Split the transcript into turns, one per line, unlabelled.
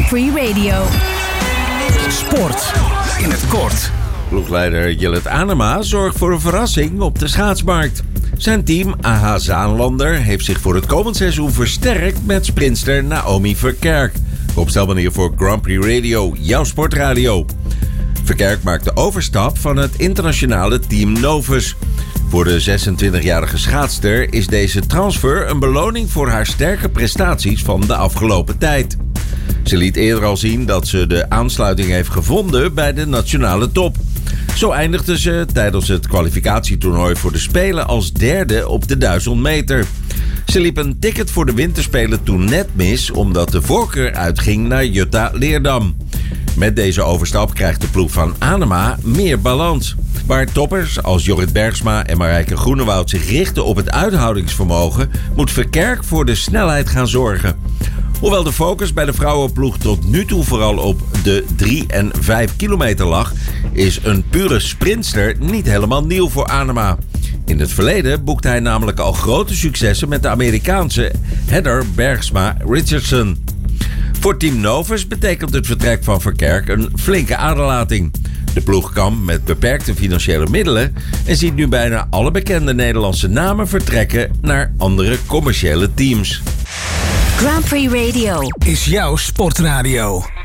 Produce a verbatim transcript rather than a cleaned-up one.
Grand Prix Radio.
Sport in het kort.
Ploegleider Jillet Anema zorgt voor een verrassing op de schaatsmarkt. Zijn team A H Zaanlander heeft zich voor het komend seizoen versterkt met sprinter Naomi Verkerk. Opstelmanier voor Grand Prix Radio, jouw sportradio. Verkerk maakt de overstap van het internationale team Novus. Voor de zesentwintigjarige schaatster is deze transfer een beloning voor haar sterke prestaties van de afgelopen tijd. Ze liet eerder al zien dat ze de aansluiting heeft gevonden bij de nationale top. Zo eindigde ze tijdens het kwalificatietoernooi voor de Spelen als derde op de duizend meter. Ze liep een ticket voor de winterspelen toen net mis, omdat de voorkeur uitging naar Jutta Leerdam. Met deze overstap krijgt de ploeg van Anema meer balans. Waar toppers als Jorrit Bergsma en Marijke Groenewoud zich richten op het uithoudingsvermogen, moet Verkerk voor de snelheid gaan zorgen. Hoewel de focus bij de vrouwenploeg tot nu toe vooral op de drie en vijf kilometer lag, is een pure sprintster niet helemaal nieuw voor Anema. In het verleden boekte hij namelijk al grote successen met de Amerikaanse Heather Bergsma Richardson. Voor Team Novus betekent het vertrek van Verkerk een flinke aderlating. De ploeg kampt met beperkte financiële middelen en ziet nu bijna alle bekende Nederlandse namen vertrekken naar andere commerciële teams.
Grand Prix Radio
is jouw sportradio.